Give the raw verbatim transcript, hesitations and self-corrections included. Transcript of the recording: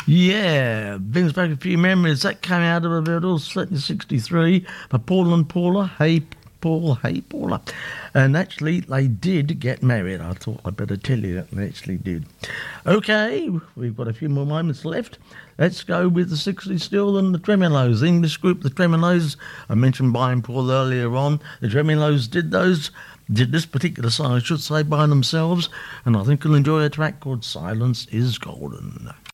Yeah, brings back a few memories. That came out of about all sixty-three by Paul and Paula. Hey, Paul, hey, Paula. And actually, they did get married. I thought I'd better tell you that they actually did. Okay, we've got a few more moments left. Let's go with the sixties still and the Tremeloes. The English group, the Tremeloes. I mentioned Brian Paul earlier on. The Tremeloes did those, did this particular song, I should say, by themselves. And I think you'll enjoy a track called Silence is Golden.